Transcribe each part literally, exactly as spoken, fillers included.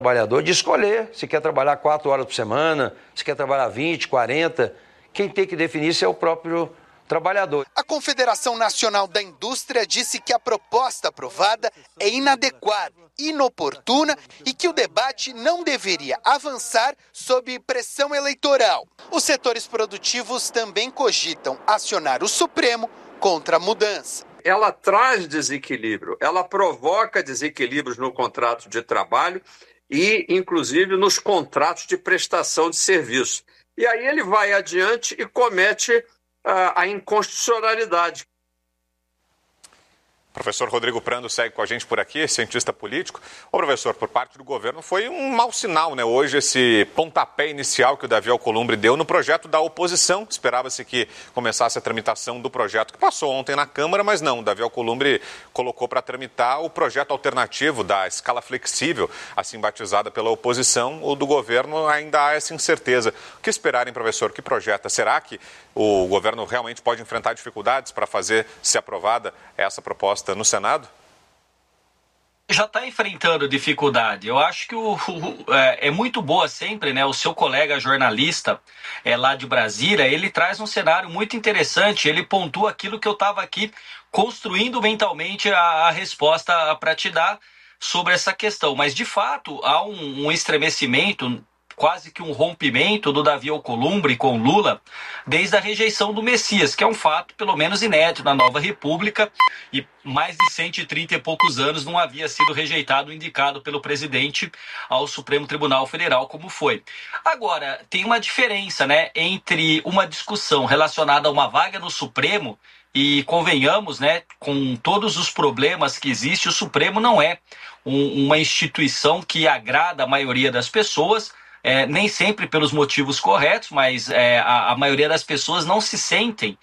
Trabalhador de escolher se quer trabalhar quatro horas por semana, se quer trabalhar vinte, quarenta. Quem tem que definir isso é o próprio trabalhador. A Confederação Nacional da Indústria disse que a proposta aprovada é inadequada, inoportuna e que o debate não deveria avançar sob pressão eleitoral. Os setores produtivos também cogitam acionar o Supremo contra a mudança. Ela traz desequilíbrio, ela provoca desequilíbrios no contrato de trabalho e, inclusive, nos contratos de prestação de serviço. E aí ele vai adiante e comete uh, a inconstitucionalidade. Professor Rodrigo Prando segue com a gente por aqui, cientista político. Ô, professor, por parte do governo foi um mau sinal, né? Hoje esse pontapé inicial que o Davi Alcolumbre deu no projeto da oposição. Esperava-se que começasse a tramitação do projeto que passou ontem na Câmara, mas não. O Davi Alcolumbre colocou para tramitar o projeto alternativo da escala flexível, assim batizada pela oposição. O do governo ainda há essa incerteza. O que esperarem, professor? Que projeta? Será que o governo realmente pode enfrentar dificuldades para fazer ser aprovada essa proposta no Senado? Já está enfrentando dificuldade. Eu acho que o, o, é, é muito boa sempre, né? O seu colega jornalista é, lá de Brasília, ele traz um cenário muito interessante. Ele pontua aquilo que eu estava aqui construindo mentalmente a, a resposta para te dar sobre essa questão. Mas, de fato, há um, um estremecimento, quase que um rompimento do Davi Alcolumbre com Lula desde a rejeição do Messias, que é um fato pelo menos inédito na nova república, e mais de cento e trinta e poucos anos não havia sido rejeitado, indicado pelo presidente ao Supremo Tribunal Federal como foi. Agora, tem uma diferença, né, entre uma discussão relacionada a uma vaga no Supremo e, convenhamos, né, com todos os problemas que existem, o Supremo não é um, uma instituição que agrada a maioria das pessoas. É, nem sempre pelos motivos corretos, mas é, a, a maioria das pessoas não se sentem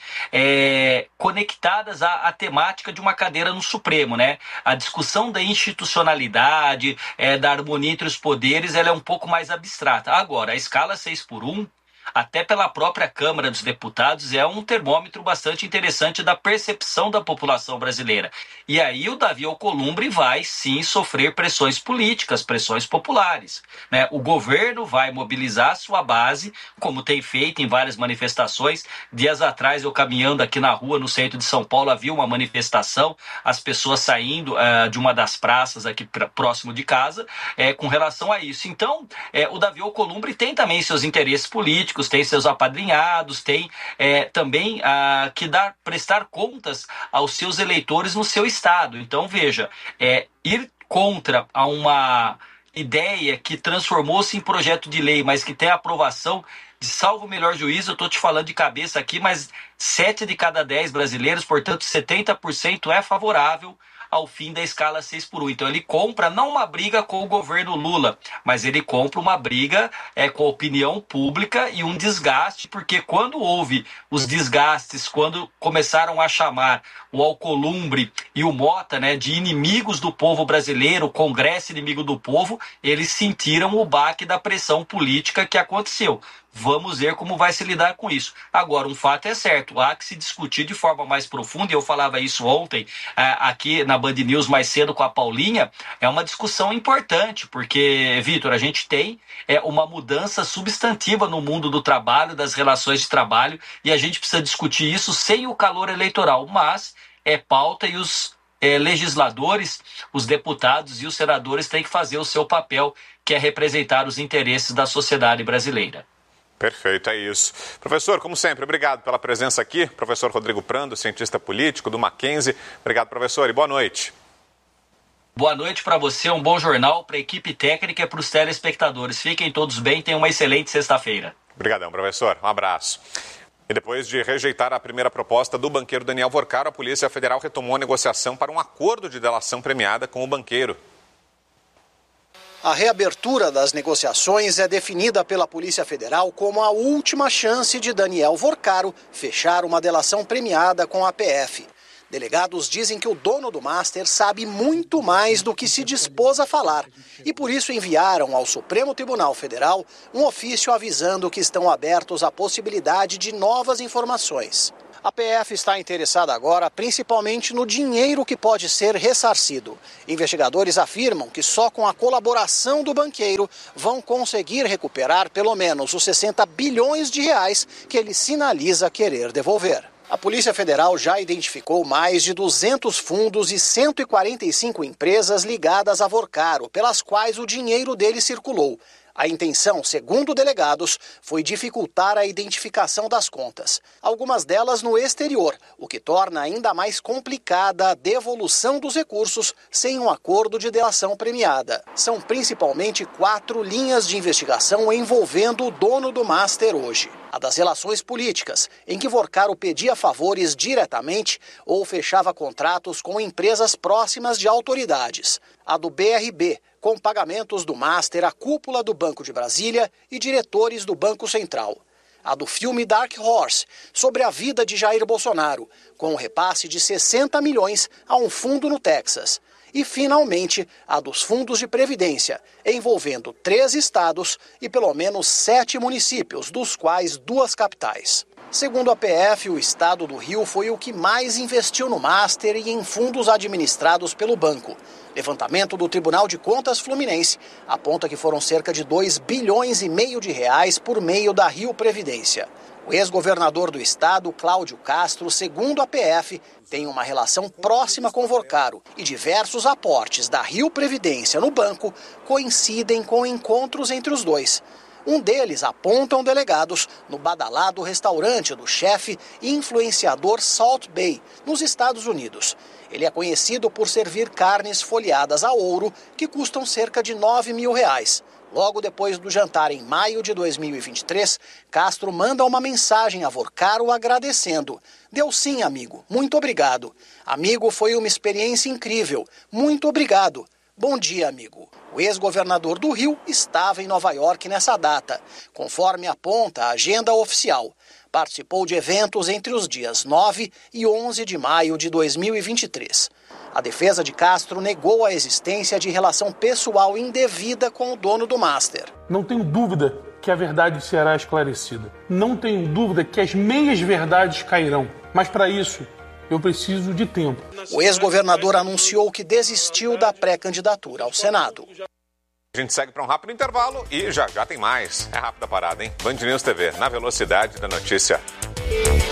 é, conectadas à, à temática de uma cadeira no Supremo, né? A discussão da institucionalidade, é, da harmonia entre os poderes, ela é um pouco mais abstrata. Agora, a escala seis por um, até pela própria Câmara dos Deputados, é um termômetro bastante interessante da percepção da população brasileira. E aí o Davi Alcolumbre vai, sim, sofrer pressões políticas, pressões populares, né? O governo vai mobilizar sua base, como tem feito em várias manifestações. Dias atrás, eu caminhando aqui na rua, no centro de São Paulo, havia uma manifestação, as pessoas saindo uh, de uma das praças aqui pra, próximo de casa, é, com relação a isso. Então, é, o Davi Alcolumbre tem também seus interesses políticos, tem seus apadrinhados, tem é, também ah, que dar, prestar contas aos seus eleitores no seu estado. Então, veja, é, ir contra a uma ideia que transformou-se em projeto de lei, mas que tem aprovação de salvo o melhor juízo, eu estou te falando de cabeça aqui, mas sete de cada dez brasileiros, portanto, setenta por cento é favorável ao fim da escala seis por um. Então ele compra não uma briga com o governo Lula, mas ele compra uma briga é, com a opinião pública e um desgaste, porque quando houve os desgastes, quando começaram a chamar o Alcolumbre e o Mota, né, de inimigos do povo brasileiro, o Congresso inimigo do povo, eles sentiram o baque da pressão política que aconteceu. Vamos ver como vai se lidar com isso. Agora, um fato é certo, há que se discutir de forma mais profunda, e eu falava isso ontem aqui na Band News mais cedo com a Paulinha, é uma discussão importante, porque, Vitor, a gente tem é, uma mudança substantiva no mundo do trabalho, das relações de trabalho, e a gente precisa discutir isso sem o calor eleitoral, mas é pauta e os é, legisladores, os deputados e os senadores têm que fazer o seu papel, que é representar os interesses da sociedade brasileira. Perfeito, é isso. Professor, como sempre, obrigado pela presença aqui. Professor Rodrigo Prando, cientista político do Mackenzie. Obrigado, professor, e boa noite. Boa noite para você, um bom jornal, para a equipe técnica e para os telespectadores. Fiquem todos bem, tenham uma excelente sexta-feira. Obrigadão, professor. Um abraço. E depois de rejeitar a primeira proposta do banqueiro Daniel Vorcaro, a Polícia Federal retomou a negociação para um acordo de delação premiada com o banqueiro. A reabertura das negociações é definida pela Polícia Federal como a última chance de Daniel Vorcaro fechar uma delação premiada com a P F. Delegados dizem que o dono do Master sabe muito mais do que se dispôs a falar e por isso enviaram ao Supremo Tribunal Federal um ofício avisando que estão abertos à possibilidade de novas informações. A P F está interessada agora principalmente no dinheiro que pode ser ressarcido. Investigadores afirmam que só com a colaboração do banqueiro vão conseguir recuperar pelo menos os sessenta bilhões de reais que ele sinaliza querer devolver. A Polícia Federal já identificou mais de duzentos fundos e cento e quarenta e cinco empresas ligadas a Vorcaro, pelas quais o dinheiro dele circulou. A intenção, segundo delegados, foi dificultar a identificação das contas, algumas delas no exterior, o que torna ainda mais complicada a devolução dos recursos sem um acordo de delação premiada. São principalmente quatro linhas de investigação envolvendo o dono do Master hoje. A das relações políticas, em que Vorcaro pedia favores diretamente ou fechava contratos com empresas próximas de autoridades. A do B R B, com pagamentos do Master à cúpula do Banco de Brasília e diretores do Banco Central. A do filme Dark Horse, sobre a vida de Jair Bolsonaro, com um repasse de sessenta milhões a um fundo no Texas. E, finalmente, a dos fundos de previdência, envolvendo três estados e pelo menos sete municípios, dos quais duas capitais. Segundo a P F, o estado do Rio foi o que mais investiu no Master e em fundos administrados pelo banco. Levantamento do Tribunal de Contas Fluminense aponta que foram cerca de dois bilhões e meio de reais por meio da Rio Previdência. O ex-governador do estado, Cláudio Castro, segundo a P F, tem uma relação próxima com Vorcaro e diversos aportes da Rio Previdência no banco coincidem com encontros entre os dois. Um deles, apontam delegados, no badalado restaurante do chefe e influenciador Salt Bay, nos Estados Unidos. Ele é conhecido por servir carnes folheadas a ouro, que custam cerca de nove mil reais. Logo depois do jantar em maio de dois mil e vinte e três, Castro manda uma mensagem a Vorcaro agradecendo. Deu sim, amigo. Muito obrigado. Amigo, foi uma experiência incrível. Muito obrigado. Bom dia, amigo. O ex-governador do Rio estava em Nova York nessa data, conforme aponta a agenda oficial. Participou de eventos entre os dias nove e onze de maio de dois mil e vinte e três. A defesa de Castro negou a existência de relação pessoal indevida com o dono do Master. Não tenho dúvida que a verdade será esclarecida. Não tenho dúvida que as meias verdades cairão. Mas para isso, eu preciso de tempo. O ex-governador anunciou que desistiu da pré-candidatura ao Senado. A gente segue para um rápido intervalo e já já tem mais. É rápida parada, hein? Band News T V, na velocidade da notícia.